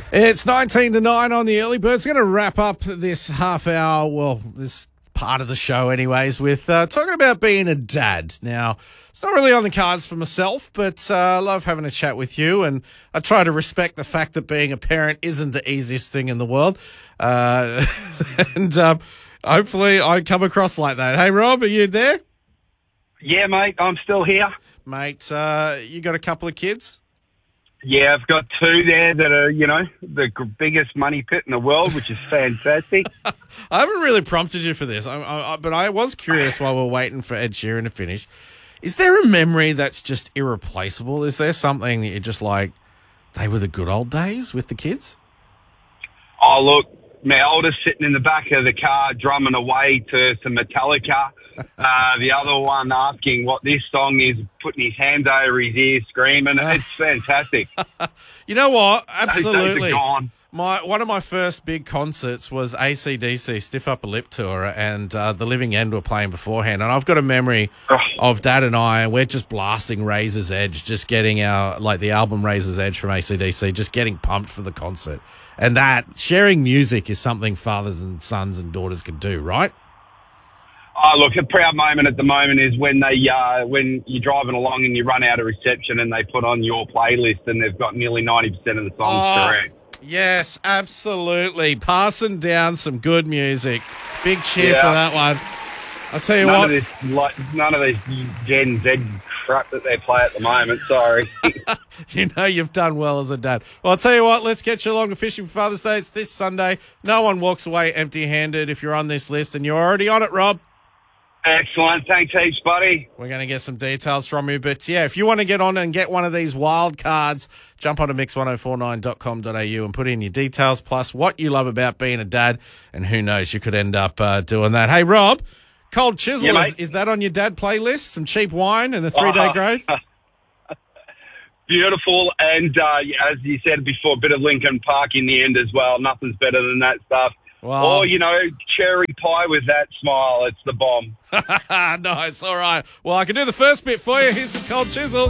It's 19 to 9 on the early bird. It's going to wrap up this half hour, well, this part of the show anyways, with talking about being a dad. Now, it's not really on the cards for myself, but I love having a chat with you, and I try to respect the fact that being a parent isn't the easiest thing in the world. And hopefully I come across like that. Hey, Rob, are you there? Yeah, mate, I'm still here. Mate, you got a couple of kids? Yeah, I've got two there that are, the biggest money pit in the world, which is fantastic. I haven't really prompted you for this, but I was curious while we're waiting for Ed Sheeran to finish. Is there a memory that's just irreplaceable? Is there something that you're just like, they were the good old days with the kids? Oh, look, my oldest sitting in the back of the car drumming away to Metallica. The other one asking what this song is, putting his hands over his ears, screaming. It's fantastic. You know what? Those days are Absolutely. gone. One of my first big concerts was AC/DC Stiff Upper Lip Tour, and The Living End were playing beforehand. And I've got a memory of Dad and I, and we're just blasting Razor's Edge, just getting the album Razor's Edge from AC/DC, just getting pumped for the concert. And that, sharing music is something fathers and sons and daughters can do, right? Oh, look, a proud moment at the moment is when when you're driving along and you run out of reception and they put on your playlist and they've got nearly 90% of the songs correct. Yes, absolutely. Passing down some good music. Big cheer for that one. I'll tell you None of this Gen Z crap that they play at the moment. Sorry. You know you've done well as a dad. Well, I'll tell you what, let's get you along to Fishing for Father's Day. It's this Sunday. No one walks away empty-handed if you're on this list, and you're already on it, Rob. Excellent. Thanks heaps, buddy. We're going to get some details from you. But, yeah, if you want to get on and get one of these wild cards, jump onto mix1049.com.au and put in your details, plus what you love about being a dad, and who knows, you could end up doing that. Hey, Rob, Cold Chisel, is that on your dad playlist? Some cheap wine and a 3-day growth? Beautiful. And as you said before, a bit of Linkin Park in the end as well. Nothing's better than that stuff. Wow. Or, cherry pie with that smile. It's the bomb. Nice. All right. Well, I can do the first bit for you. Here's some Cold Chisel.